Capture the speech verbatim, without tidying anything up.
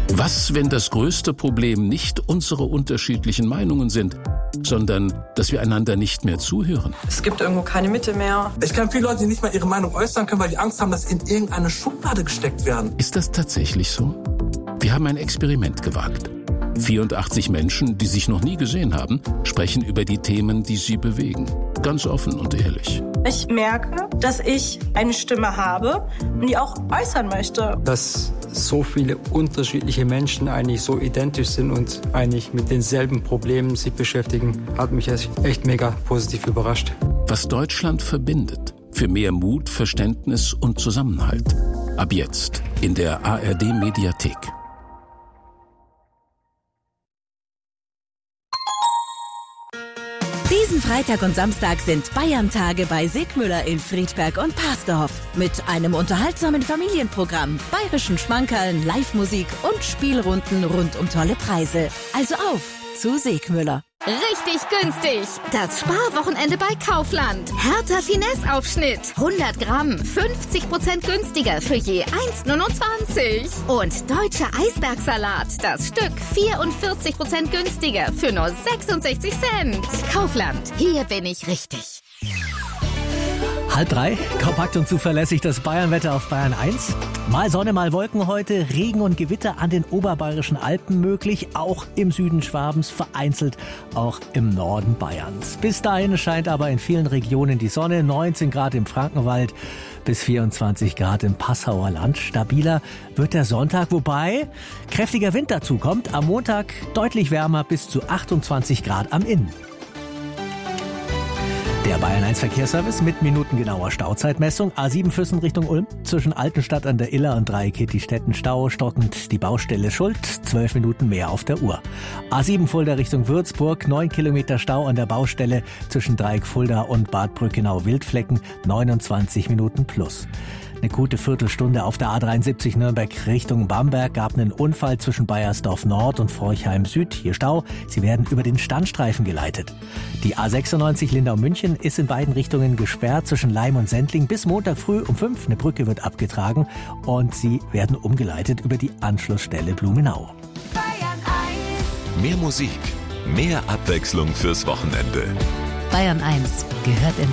Was, wenn das größte Problem nicht unsere unterschiedlichen Meinungen sind, sondern dass wir einander nicht mehr zuhören? Es gibt irgendwo keine Mitte mehr. Ich kenne viele Leute, die nicht mal ihre Meinung äußern können, weil die Angst haben, dass sie in irgendeine Schublade gesteckt werden. Ist das tatsächlich so? Wir haben ein Experiment gewagt. vierundachtzig Menschen, die sich noch nie gesehen haben, sprechen über die Themen, die sie bewegen. Ganz offen und ehrlich. Ich merke, dass ich eine Stimme habe und die auch äußern möchte. Dass so viele unterschiedliche Menschen eigentlich so identisch sind und eigentlich mit denselben Problemen sich beschäftigen, hat mich echt mega positiv überrascht. Was Deutschland verbindet. Für mehr Mut, Verständnis und Zusammenhalt. Ab jetzt in der A R D-Mediathek. Diesen Freitag und Samstag sind Bayern-Tage bei Segmüller in Friedberg und Parsdorf. Mit einem unterhaltsamen Familienprogramm, bayerischen Schmankerln, Live-Musik und Spielrunden rund um tolle Preise. Also auf zu Segmüller. Richtig günstig. Das Sparwochenende bei Kaufland. Hertha Finesse-Aufschnitt. hundert Gramm. fünfzig Prozent günstiger für je eins Komma neunundzwanzig. Und deutscher Eisbergsalat. Das Stück vierundvierzig Prozent günstiger für nur sechsundsechzig Cent. Kaufland. Hier bin ich richtig. Halb drei, kompakt und zuverlässig das Bayernwetter auf Bayern eins. Mal Sonne, mal Wolken heute, Regen und Gewitter an den oberbayerischen Alpen möglich, auch im Süden Schwabens, vereinzelt auch im Norden Bayerns. Bis dahin scheint aber in vielen Regionen die Sonne, neunzehn Grad im Frankenwald bis vierundzwanzig Grad im Passauer Land. Stabiler wird der Sonntag, wobei kräftiger Wind dazu kommt. Am Montag deutlich wärmer bis zu achtundzwanzig Grad am Inn. Der Bayern eins Verkehrsservice mit minutengenauer Stauzeitmessung. A sieben Füssen Richtung Ulm. Zwischen Altenstadt an der Iller und Dreieckittistetten Stau. Stockend die Baustelle Schuld. Zwölf Minuten mehr auf der Uhr. A sieben Fulda Richtung Würzburg. Neun Kilometer Stau an der Baustelle zwischen Dreieck Fulda und Bad Brückenau-Wildflecken. neunundzwanzig Minuten plus. Eine gute Viertelstunde auf der A dreiundsiebzig Nürnberg Richtung Bamberg gab einen Unfall zwischen Baiersdorf Nord und Forchheim Süd. Hier Stau. Sie werden über den Standstreifen geleitet. Die A sechsundneunzig Lindau-München ist in beiden Richtungen gesperrt zwischen Leim und Sendling bis Montag früh um fünf. Eine Brücke wird abgetragen und sie werden umgeleitet über die Anschlussstelle Blumenau. Bayern eins. Mehr Musik, mehr Abwechslung fürs Wochenende. Bayern eins gehört in